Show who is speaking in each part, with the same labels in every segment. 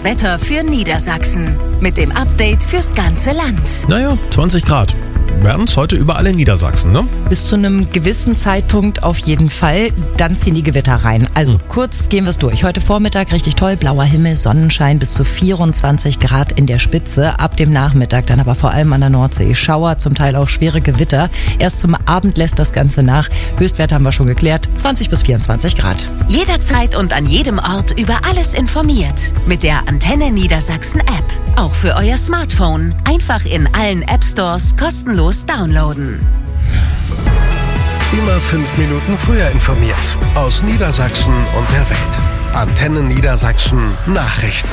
Speaker 1: Wetter für Niedersachsen. Mit dem Update fürs ganze Land.
Speaker 2: Naja, 20 Grad. Werden es heute überall in Niedersachsen, ne?
Speaker 3: Bis zu einem gewissen Zeitpunkt auf jeden Fall. Dann ziehen die Gewitter rein. Also kurz gehen wir es durch. Heute Vormittag richtig toll, blauer Himmel, Sonnenschein bis zu 24 Grad in der Spitze. Ab dem Nachmittag dann aber vor allem an der Nordsee Schauer, zum Teil auch schwere Gewitter. Erst zum Abend lässt das Ganze nach. Höchstwerte haben wir schon geklärt, 20 bis 24 Grad.
Speaker 1: Jederzeit und an jedem Ort über alles informiert. Mit der Antenne Niedersachsen App. Auch für euer Smartphone. Einfach in allen App Stores kostenlos downloaden.
Speaker 4: Immer 5 Minuten früher informiert. Aus Niedersachsen und der Welt. Antenne Niedersachsen Nachrichten.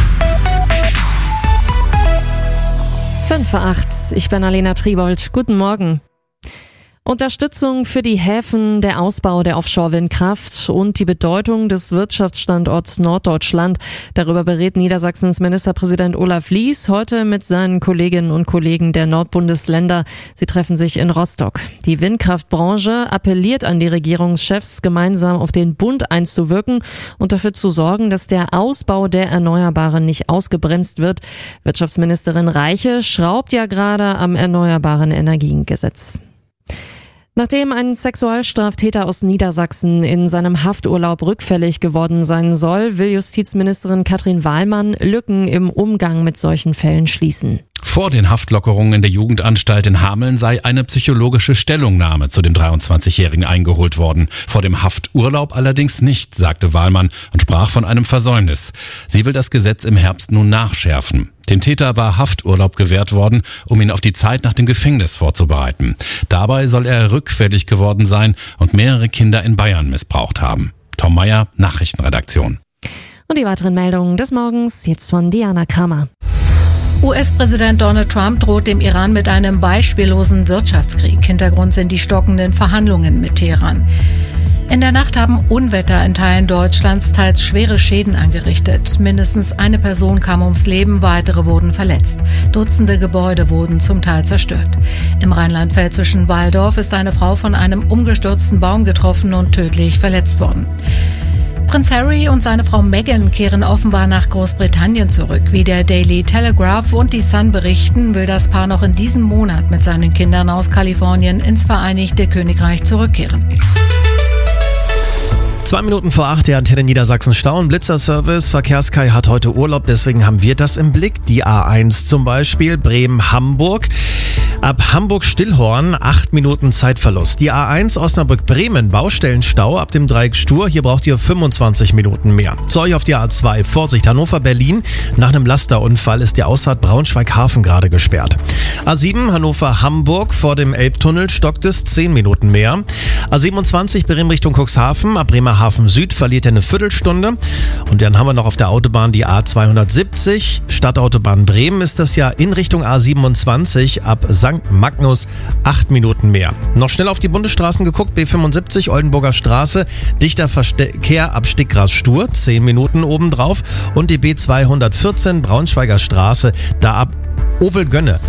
Speaker 5: 5:08. Ich bin Alena Tribold. Guten Morgen. Unterstützung für die Häfen, der Ausbau der Offshore-Windkraft und die Bedeutung des Wirtschaftsstandorts Norddeutschland. Darüber berät Niedersachsens Ministerpräsident Olaf Lies heute mit seinen Kolleginnen und Kollegen der Nordbundesländer. Sie treffen sich in Rostock. Die Windkraftbranche appelliert an die Regierungschefs, gemeinsam auf den Bund einzuwirken und dafür zu sorgen, dass der Ausbau der Erneuerbaren nicht ausgebremst wird. Wirtschaftsministerin Reiche schraubt ja gerade am Erneuerbaren Energiengesetz. Nachdem ein Sexualstraftäter aus Niedersachsen in seinem Hafturlaub rückfällig geworden sein soll, will Justizministerin Katrin Wahlmann Lücken im Umgang mit solchen Fällen schließen.
Speaker 6: Vor den Haftlockerungen in der Jugendanstalt in Hameln sei eine psychologische Stellungnahme zu dem 23-Jährigen eingeholt worden. Vor dem Hafturlaub allerdings nicht, sagte Wahlmann und sprach von einem Versäumnis. Sie will das Gesetz im Herbst nun nachschärfen. Dem Täter war Hafturlaub gewährt worden, um ihn auf die Zeit nach dem Gefängnis vorzubereiten. Dabei soll er rückfällig geworden sein und mehrere Kinder in Bayern missbraucht haben. Tom Meyer, Nachrichtenredaktion.
Speaker 5: Und die weiteren Meldungen des Morgens jetzt von Diana Kramer.
Speaker 7: US-Präsident Donald Trump droht dem Iran mit einem beispiellosen Wirtschaftskrieg. Hintergrund sind die stockenden Verhandlungen mit Teheran. In der Nacht haben Unwetter in Teilen Deutschlands teils schwere Schäden angerichtet. Mindestens eine Person kam ums Leben, weitere wurden verletzt. Dutzende Gebäude wurden zum Teil zerstört. Im rheinland-pfälzischen Walldorf ist eine Frau von einem umgestürzten Baum getroffen und tödlich verletzt worden. Prinz Harry und seine Frau Meghan kehren offenbar nach Großbritannien zurück. Wie der Daily Telegraph und die Sun berichten, will das Paar noch in diesem Monat mit seinen Kindern aus Kalifornien ins Vereinigte Königreich zurückkehren.
Speaker 2: 2 Minuten vor 8, der Antenne Niedersachsen Stau- und Blitzerservice. Verkehrskai hat heute Urlaub, deswegen haben wir das im Blick. Die A1 zum Beispiel, Bremen-Hamburg. Ab Hamburg-Stillhorn 8 Minuten Zeitverlust. Die A1 Osnabrück-Bremen, Baustellenstau ab dem Dreieck Stur. Hier braucht ihr 25 Minuten mehr. Zu euch auf die A2, Vorsicht, Hannover-Berlin. Nach einem Lasterunfall ist die Ausfahrt Braunschweig-Hafen gerade gesperrt. A7 Hannover-Hamburg, vor dem Elbtunnel stockt es 10 Minuten mehr. A27 Bremen Richtung Cuxhaven, ab Bremerhaven Süd verliert ihr eine Viertelstunde. Und dann haben wir noch auf der Autobahn die A270, Stadtautobahn Bremen ist das ja, in Richtung A27 ab St. Magnus 8 Minuten mehr. Noch schnell auf die Bundesstraßen geguckt, B75 Oldenburger Straße, dichter Verkehr ab Stickgras-Stur, 10 Minuten obendrauf. Und die B214 Braunschweiger Straße, da ab Ovel-Gönne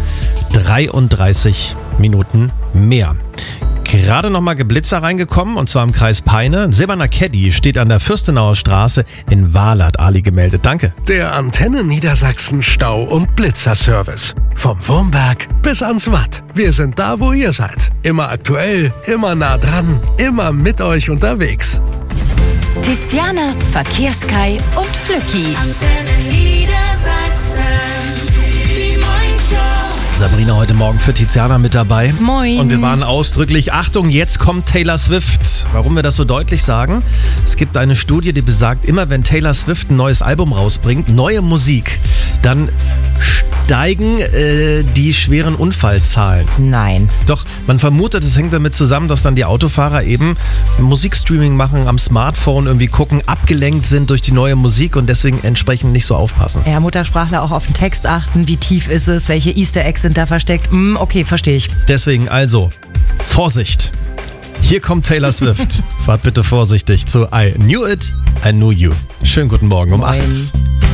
Speaker 2: 33 Minuten mehr. Gerade nochmal Geblitzer reingekommen, und zwar im Kreis Peine. Ein silberner Caddy steht an der Fürstenauer Straße in Wahl, hat Ali gemeldet. Danke.
Speaker 4: Der Antenne Niedersachsen Stau- und Blitzerservice. Vom Wurmberg bis ans Watt. Wir sind da, wo ihr seid. Immer aktuell, immer nah dran, immer mit euch unterwegs.
Speaker 1: Tiziana, Verkehrskai und Flücki.
Speaker 8: Antenne Niedersachsen. Die Morningshow.
Speaker 2: Sabrina heute Morgen für Tiziana mit dabei.
Speaker 3: Moin.
Speaker 2: Und wir waren ausdrücklich, Achtung, jetzt kommt Taylor Swift. Warum wir das so deutlich sagen? Es gibt eine Studie, die besagt, immer wenn Taylor Swift ein neues Album rausbringt, neue Musik, dann steigen die schweren Unfallzahlen.
Speaker 3: Nein.
Speaker 2: Doch, man vermutet, es hängt damit zusammen, dass dann die Autofahrer eben Musikstreaming machen, am Smartphone irgendwie gucken, abgelenkt sind durch die neue Musik und deswegen entsprechend nicht so aufpassen.
Speaker 3: Ja, Muttersprachler auch auf den Text achten, wie tief ist es, welche Easter Eggs sind da versteckt. Okay, verstehe ich.
Speaker 2: Deswegen also, Vorsicht. Hier kommt Taylor Swift. Fahrt bitte vorsichtig zu I Knew It, I Knew You. Schönen guten Morgen um 8.